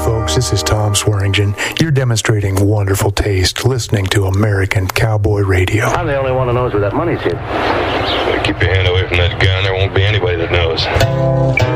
folks. This is Tom Swearingen. You're demonstrating wonderful taste listening to American Cowboy Radio. I'm the only one who knows where that money's hid. Keep your hand away from that gun. There won't be anybody that knows.